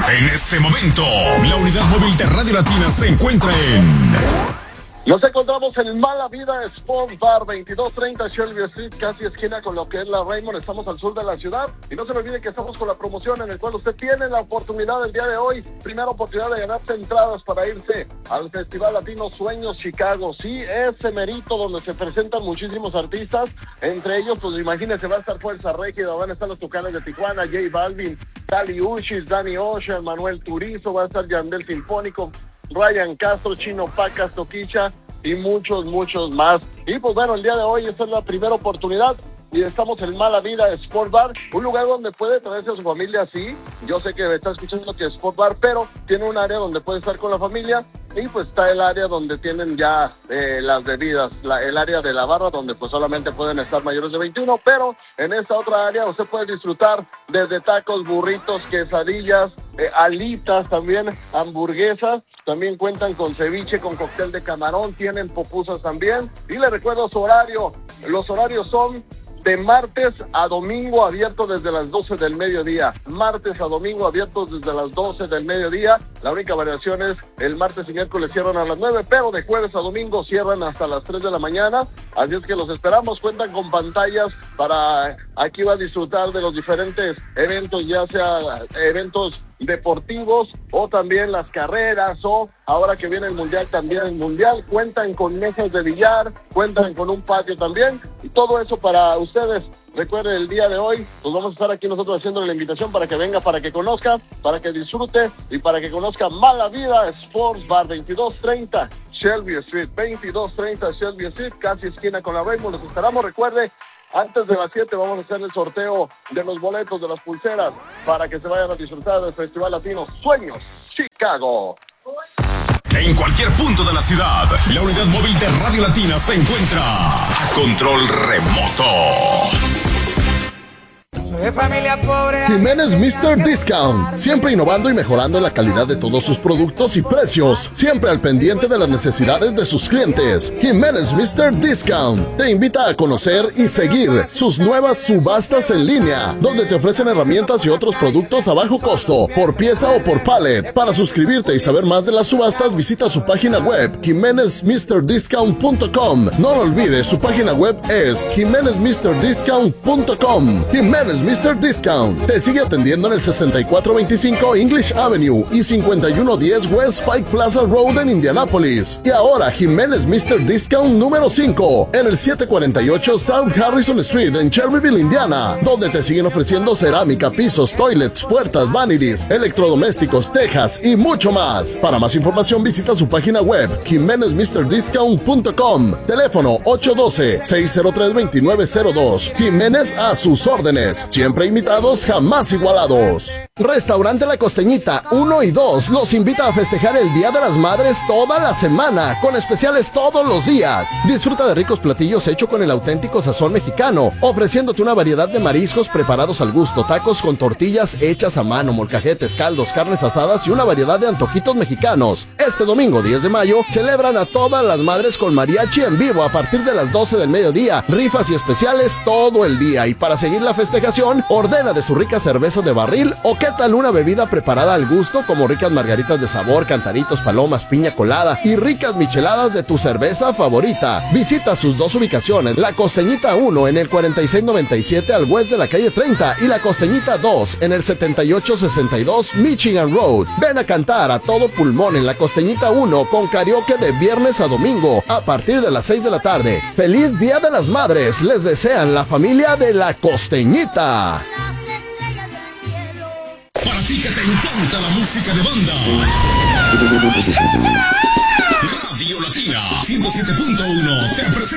En este momento, la unidad móvil de Radio Latina se encuentra en... Nos encontramos en Mala Vida Sport Bar, 2230 Shelby Street, casi esquina con lo que es la Raymond. Estamos al sur de la ciudad y no se me olvide que estamos con la promoción en el cual usted tiene la oportunidad el día de hoy, primera oportunidad de ganarse entradas para irse al Festival Latino Sueños Chicago. Sí, ese merito donde se presentan muchísimos artistas, entre ellos, pues imagínense, va a estar Fuerza Régida, van a estar los Tucanes de Tijuana, J Balvin, Kali Uchis, Danny Ocean, Manuel Turizo, va a estar Yandel Sinfónico, Ryan Castro, Chino Pacas, Toquicha y muchos más. Y pues bueno, el día de hoy esta es la primera oportunidad y estamos en Mala Vida Sport Bar, un lugar donde puede traerse a su familia. Sí, yo sé que está escuchando que es Sport Bar, pero tiene un área donde puede estar con la familia y pues está el área donde tienen ya las bebidas, el área de la barra donde pues solamente pueden estar mayores de 21, pero en esta otra área usted puede disfrutar desde tacos, burritos, quesadillas, alitas también, hamburguesas, también cuentan con ceviche, con cóctel de camarón, tienen pupusas también. Y les recuerdo su horario, los horarios son de martes a domingo abierto desde las 12 del mediodía. Martes a domingo abiertos desde las 12 del mediodía. La única variación es el martes y miércoles cierran a las 9, pero de jueves a domingo cierran hasta las 3 de la mañana. Así es que los esperamos. Cuentan con pantallas para aquí va a disfrutar de los diferentes eventos, ya sea eventos deportivos o también las carreras, o ahora que viene el mundial, también el mundial. Cuentan con mesas de billar, cuentan con un patio también, y todo eso para ustedes. Recuerden, el día de hoy pues vamos a estar aquí nosotros haciéndole la invitación para que venga, para que conozca, para que disfrute y para que conozca Mala Vida Sports Bar, 2230 Shelby Street, 2230 Shelby Street, casi esquina con la Raymond. Los esperamos. Recuerde, antes de las 7 vamos a hacer el sorteo de los boletos, de las pulseras, para que se vayan a disfrutar del Festival Latino Sueños Chicago. En cualquier punto de la ciudad, la unidad móvil de Radio Latina se encuentra a control remoto. De familia pobre. Jiménez Mr. Discount, siempre innovando y mejorando la calidad de todos sus productos y precios, siempre al pendiente de las necesidades de sus clientes. Jiménez Mr. Discount te invita a conocer y seguir sus nuevas subastas en línea, donde te ofrecen herramientas y otros productos a bajo costo, por pieza o por pallet. Para suscribirte y saber más de las subastas, visita su página web, jimenezmrdiscount.com. No lo olvides, su página web es jimenezmrdiscount.com. Jiménez Mr. Discount te sigue atendiendo en el 6425 English Avenue y 5110 West Pike Plaza Road en Indianapolis. Y ahora Jiménez Mr. Discount número 5 en el 748 South Harrison Street en Cherryville, Indiana, donde te siguen ofreciendo cerámica, pisos, toilets, puertas, vanities, electrodomésticos, tejas y mucho más. Para más información visita su página web jimenezmrdiscount.com. Teléfono 812-603-2902. Jiménez a sus órdenes. Siempre imitados, jamás igualados. Restaurante La Costeñita 1 y 2 los invita a festejar el Día de las Madres toda la semana, con especiales todos los días. Disfruta de ricos platillos hechos con el auténtico sazón mexicano, ofreciéndote una variedad de mariscos preparados al gusto, tacos con tortillas hechas a mano, molcajetes, caldos, carnes asadas y una variedad de antojitos mexicanos. Este domingo 10 de mayo celebran a todas las madres con mariachi en vivo a partir de las 12 del mediodía, rifas y especiales todo el día. Y para seguir la festejación, ordena de su rica cerveza de barril, o qué tal una bebida preparada al gusto como ricas margaritas de sabor, cantaritos, palomas, piña colada y ricas micheladas de tu cerveza favorita. Visita sus dos ubicaciones, La Costeñita 1 en el 4697 al west de la calle 30 y La Costeñita 2 en el 7862 Michigan Road. Ven a cantar a todo pulmón en La Costeñita 1 con karaoke de viernes a domingo a partir de las 6 de la tarde. ¡Feliz Día de las Madres! Les desean la familia de La Costeñita. Para ti que te encanta la música de banda, Radio Latina 107.1 te presenta